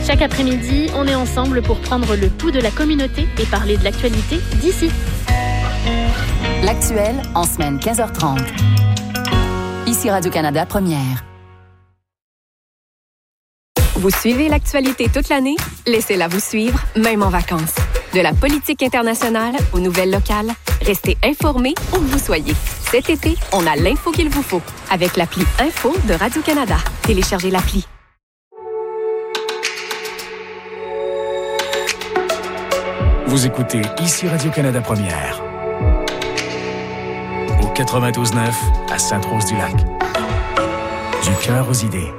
Chaque après-midi, on est ensemble pour prendre le pouls de la communauté et parler de l'actualité d'ici. L'actuel en semaine 15h30. Ici Radio-Canada Première. Vous suivez l'actualité toute l'année? Laissez-la vous suivre, même en vacances. De la politique internationale aux nouvelles locales, restez informés où que vous soyez. Cet été, on a l'info qu'il vous faut avec l'appli Info de Radio-Canada. Téléchargez l'appli. Vous écoutez ici Radio-Canada Première. Au 92.9 à Sainte-Rose-du-Lac. Du cœur aux idées.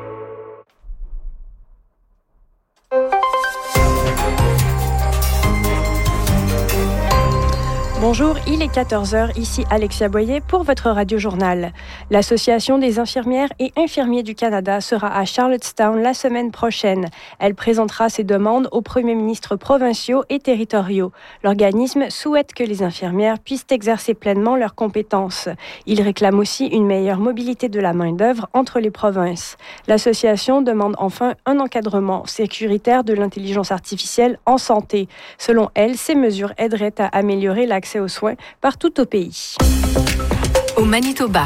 Bonjour, il est 14h, ici Alexia Boyer pour votre radio-journal. L'Association des infirmières et infirmiers du Canada sera à Charlottetown la semaine prochaine. Elle présentera ses demandes aux premiers ministres provinciaux et territoriaux. L'organisme souhaite que les infirmières puissent exercer pleinement leurs compétences. Il réclame aussi une meilleure mobilité de la main-d'œuvre entre les provinces. L'association demande enfin un encadrement sécuritaire de l'intelligence artificielle en santé. Selon elle, ces mesures aideraient à améliorer l'accès aux soins partout au pays. Au Manitoba.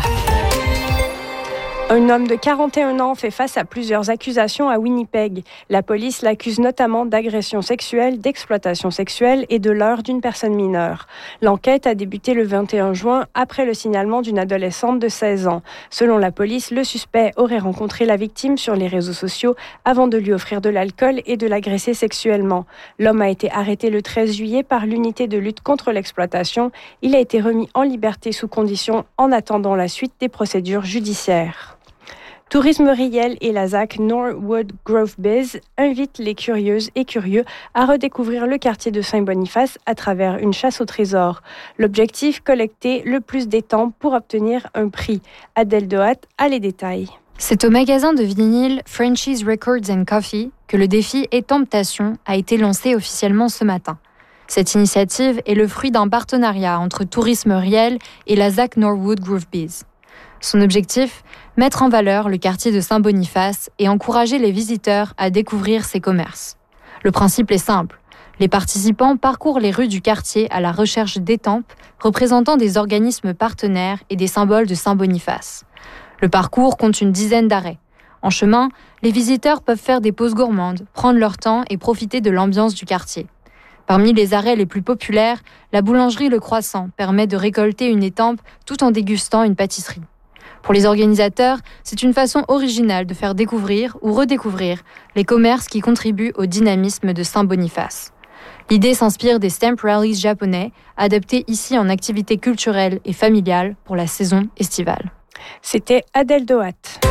Un homme de 41 ans fait face à plusieurs accusations à Winnipeg. La police l'accuse notamment d'agression sexuelle, d'exploitation sexuelle et de leurre d'une personne mineure. L'enquête a débuté le 21 juin après le signalement d'une adolescente de 16 ans. Selon la police, le suspect aurait rencontré la victime sur les réseaux sociaux avant de lui offrir de l'alcool et de l'agresser sexuellement. L'homme a été arrêté le 13 juillet par l'unité de lutte contre l'exploitation. Il a été remis en liberté sous condition en attendant la suite des procédures judiciaires. Tourisme Riel et la ZAC Norwood Grove Biz invitent les curieuses et curieux à redécouvrir le quartier de Saint-Boniface à travers une chasse au trésor. L'objectif, collecter le plus d'étampes pour obtenir un prix. Adèle Doat a les détails. C'est au magasin de vinyle Frenchies Records and Coffee que le défi Étamptation a été lancé officiellement ce matin. Cette initiative est le fruit d'un partenariat entre Tourisme Riel et la ZAC Norwood Grove Biz. Son objectif, mettre en valeur le quartier de Saint-Boniface et encourager les visiteurs à découvrir ses commerces. Le principe est simple. Les participants parcourent les rues du quartier à la recherche d'étampes représentant des organismes partenaires et des symboles de Saint-Boniface. Le parcours compte une dizaine d'arrêts. En chemin, les visiteurs peuvent faire des pauses gourmandes, prendre leur temps et profiter de l'ambiance du quartier. Parmi les arrêts les plus populaires, la boulangerie Le Croissant permet de récolter une étampe tout en dégustant une pâtisserie. Pour les organisateurs, c'est une façon originale de faire découvrir ou redécouvrir les commerces qui contribuent au dynamisme de Saint-Boniface. L'idée s'inspire des stamp rallies japonais, adaptés ici en activités culturelles et familiales pour la saison estivale. C'était Adèle Doat.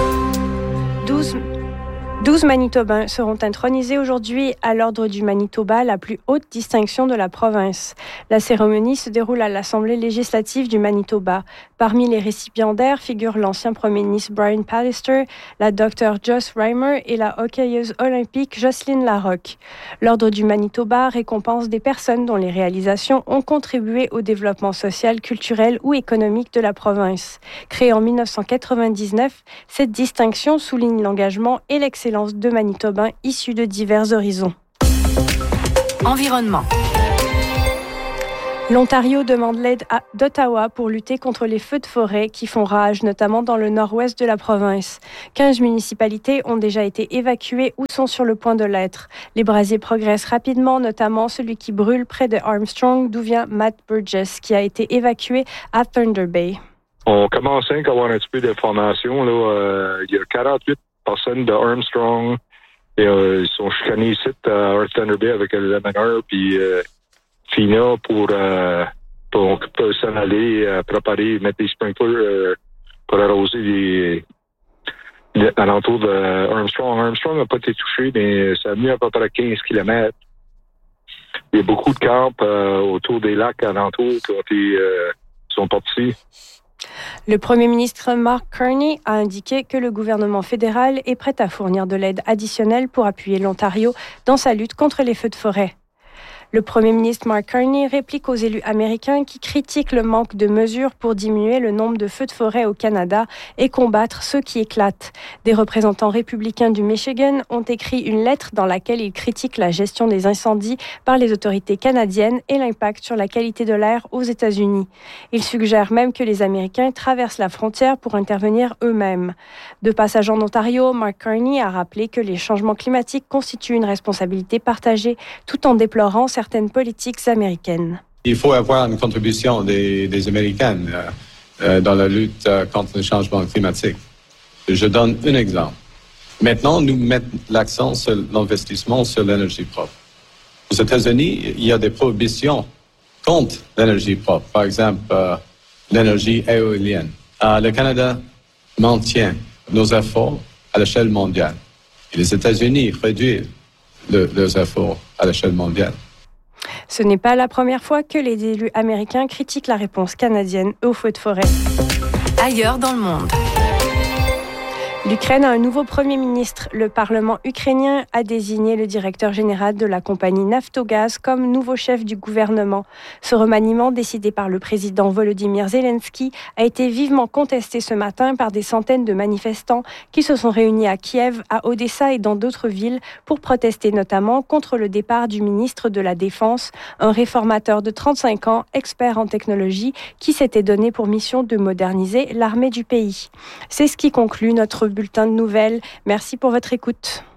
12 Manitobains seront intronisés aujourd'hui à l'Ordre du Manitoba, la plus haute distinction de la province. La cérémonie se déroule à l'Assemblée législative du Manitoba. Parmi les récipiendaires figurent l'ancien premier ministre Brian Pallister, la Dr Joss Reimer et la hockeyeuse olympique Jocelyne Larocque. L'Ordre du Manitoba récompense des personnes dont les réalisations ont contribué au développement social, culturel ou économique de la province. Créée en 1999, cette distinction souligne l'engagement et l'excellence de Manitobains issus de divers horizons. Environnement. L'Ontario demande l'aide d'Ottawa pour lutter contre les feux de forêt qui font rage, notamment dans le nord-ouest de la province. 15 municipalités ont déjà été évacuées ou sont sur le point de l'être. Les brasiers progressent rapidement, notamment celui qui brûle près de Armstrong, d'où vient Matt Burgess, qui a été évacué à Thunder Bay. On commence à avoir un petit peu d'informations. Il y a 48 personnes de Armstrong et ils sont chicanés ici à Thunder Bay avec le meneur puis FINA pour s'en aller préparer, mettre des sprinklers pour arroser les alentours de Armstrong. Armstrong n'a pas été touché, mais ça a mis à peu près 15 km. Il y a beaucoup de camps autour des lacs alentours qui sont partis. Le premier ministre Mark Carney a indiqué que le gouvernement fédéral est prêt à fournir de l'aide additionnelle pour appuyer l'Ontario dans sa lutte contre les feux de forêt. Le Premier ministre Mark Carney réplique aux élus américains qui critiquent le manque de mesures pour diminuer le nombre de feux de forêt au Canada et combattre ceux qui éclatent. Des représentants républicains du Michigan ont écrit une lettre dans laquelle ils critiquent la gestion des incendies par les autorités canadiennes et l'impact sur la qualité de l'air aux États-Unis. Ils suggèrent même que les Américains traversent la frontière pour intervenir eux-mêmes. De passage en Ontario, Mark Carney a rappelé que les changements climatiques constituent une responsabilité partagée tout en déplorant certaines politiques américaines. Il faut avoir une contribution des Américains dans la lutte contre le changement climatique. Je donne un exemple. Maintenant, nous mettons l'accent sur l'investissement sur l'énergie propre. Aux États-Unis, il y a des prohibitions contre l'énergie propre, par exemple l'énergie éolienne. Le Canada maintient nos efforts à l'échelle mondiale. Et les États-Unis réduisent leurs efforts à l'échelle mondiale. Ce n'est pas la première fois que les élus américains critiquent la réponse canadienne aux feux de forêt. Ailleurs dans le monde. L'Ukraine a un nouveau Premier ministre. Le Parlement ukrainien a désigné le directeur général de la compagnie Naftogaz comme nouveau chef du gouvernement. Ce remaniement, décidé par le président Volodymyr Zelensky, a été vivement contesté ce matin par des centaines de manifestants qui se sont réunis à Kiev, à Odessa et dans d'autres villes pour protester notamment contre le départ du ministre de la Défense, un réformateur de 35 ans, expert en technologie, qui s'était donné pour mission de moderniser l'armée du pays. C'est ce qui conclut notre bulletin de nouvelles. Merci pour votre écoute.